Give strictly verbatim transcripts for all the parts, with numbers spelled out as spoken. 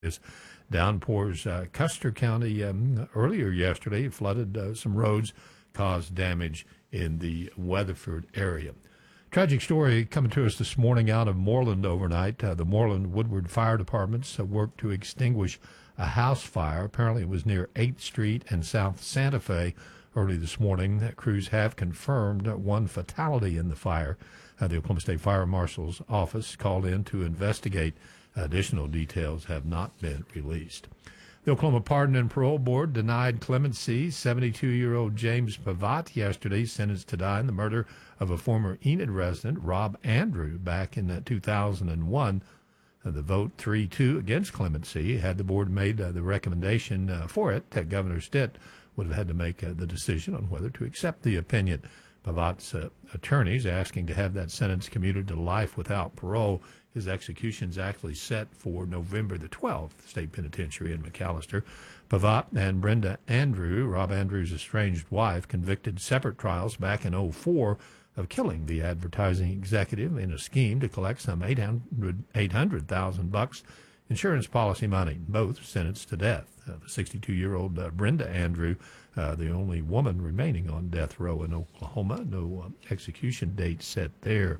This downpours uh, Custer County um, earlier yesterday flooded uh, some roads, caused damage in the Weatherford area. Tragic story coming to us this morning out of Moreland overnight. Uh, the Moreland Woodward Fire Departments uh, worked to extinguish a house fire. Apparently it was near eighth Street and South Santa Fe early this morning. Uh, crews have confirmed uh, one fatality in the fire. Uh, the Oklahoma State Fire Marshal's office called in to investigate. Additional details have not been released. The Oklahoma Pardon and Parole Board denied clemency. seventy-two-year-old James Pavat yesterday sentenced to die in the murder of a former Enid resident, Rob Andrew, back in two thousand one. Uh, the vote three two against clemency. Had the board made uh, the recommendation uh, for it, uh, Governor Stitt would have had to make uh, the decision on whether to accept the opinion. Pavat's uh, attorneys asking to have that sentence commuted to life without parole. His execution is actually set for November the twelfth, State Penitentiary in McAllister. Pavat and Brenda Andrew, Rob Andrews' estranged wife, convicted separate trials back in oh four of killing the advertising executive in a scheme to collect some eight hundred thousand bucks insurance policy money. Both sentenced to death. Uh, the sixty-two-year-old uh, Brenda Andrew, uh, the only woman remaining on death row in Oklahoma. No uh, execution date set there.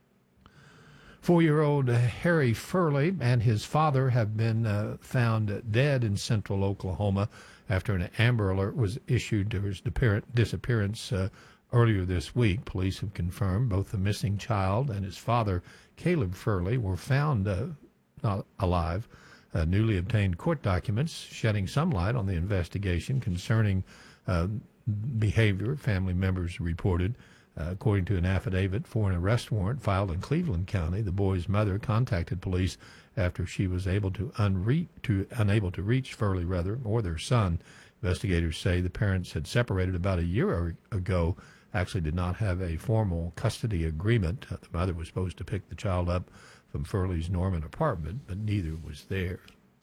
Four-year-old Harry Furley and his father have been uh, found dead in central Oklahoma after an Amber Alert was issued to his disappearance uh, earlier this week. Police have confirmed both the missing child and his father, Caleb Furley, were found uh, not alive. Uh, newly obtained court documents shedding some light on the investigation concerning uh, behavior family members reported. Uh, according to an affidavit for an arrest warrant filed in Cleveland County, the boy's mother contacted police after she was able to, unre- to unable to reach Furley, rather, or their son. Investigators say the parents had separated about a year ago, actually did not have a formal custody agreement. Uh, the mother was supposed to pick the child up from Furley's Norman apartment, but neither was there.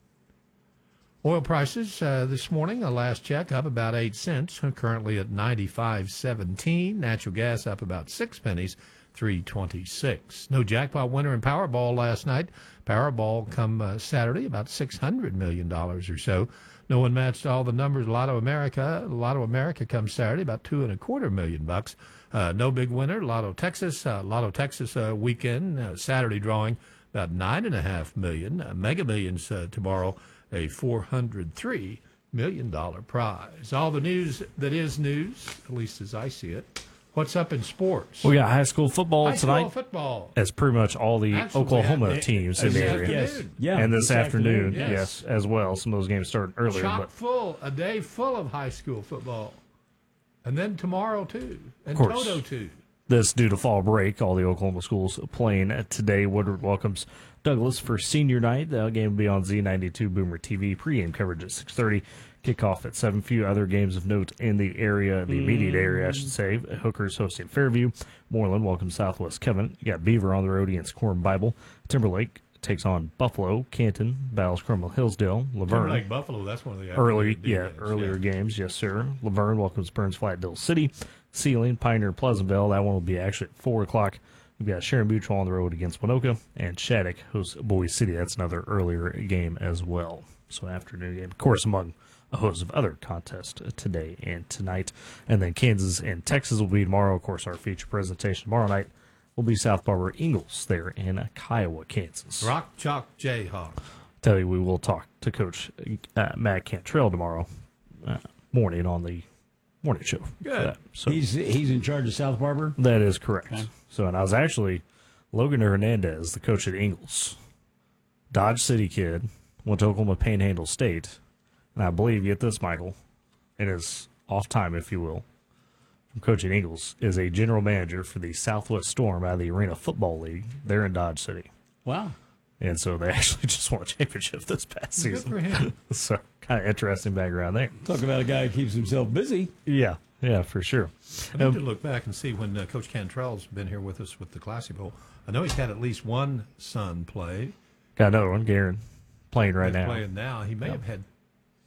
Oil prices uh, this morning, a last check, up about eight cents, currently at ninety-five seventeen. Natural gas up about six pennies, three twenty-six. No jackpot winner in Powerball last night. Powerball come uh, Saturday, about six hundred million dollars or so. No one matched all the numbers. Lotto America, Lotto America comes Saturday, about two and a quarter million bucks. Uh, no big winner. Lotto Texas, uh, Lotto Texas uh, weekend, uh, Saturday drawing, about nine and a half million. Uh, Mega Millions uh, tomorrow. A four hundred three million dollars prize. All the news that is news, at least as I see it. What's up in sports? We got high school football high tonight. School football. As pretty much all the Actually, Oklahoma yeah, teams it, in the area. Yes. Yeah, and this, this afternoon, afternoon yes. yes, as well. Some of those games started earlier. Chock but full, a day full of high school football. And then tomorrow, too. And of course, Toto, too. This due to fall break, all the Oklahoma schools playing today. Woodward welcomes Douglas for senior night. The game will be on Z ninety-two Boomer T V. Pre-game coverage at six thirty. Kickoff at seven. Few other games of note in the area, the immediate area, I should say. Hookers hosting Fairview. Moreland welcomes Southwest Covenant. You got Beaver on the road against Corn Bible. Timberlake takes on Buffalo. Canton battles Crumble Hillsdale. Laverne. Timberlake Buffalo, that's one of the early, yeah, games. earlier yeah. games, yes, sir. Laverne welcomes Burns Flat Dill City. Sealing, Pioneer, Pleasantville. That one will be actually at four o'clock. We've got Sharon Mutual on the road against Winoka, and Shattuck hosts Boise City. That's another earlier game as well. So afternoon game, of course, among a host of other contests today and tonight. And then Kansas and Texas will be tomorrow. Of course, our feature presentation tomorrow night will be South Barber Eagles there in Kiowa, Kansas. Rock Chalk Jayhawk. Tell you, we will talk to Coach uh, Matt Cantrell tomorrow uh, morning on the morning show. Good. So he's he's in charge of South Barber? That is correct. Okay. So, and I was actually, Logan Hernandez, the coach at Ingles, Dodge City kid, went to Oklahoma Panhandle State, and I believe, get this, Michael, in his off time, if you will, from coaching Ingles, is a general manager for the Southwest Storm out of the Arena Football League. They're in Dodge City. Wow. And so they actually just won a championship this past Good season. for him. So kind of interesting background there. Talk about a guy who keeps himself busy. Yeah, yeah, for sure. I need Um, to look back and see when uh, Coach Cantrell's been here with us with the Classy Bowl. I know he's had at least one son play. got another one, Garen, playing right He's now. playing now. He may Yep. have had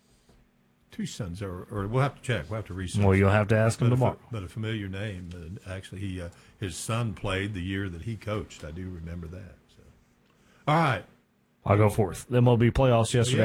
two sons, or, or we'll have to check. We'll have to research. Well, you'll have to ask him but tomorrow. A, but a familiar name. Uh, actually, he uh, his son played the year that he coached. I do remember that. So. All right. I'll go fourth. The M L B playoffs yesterday.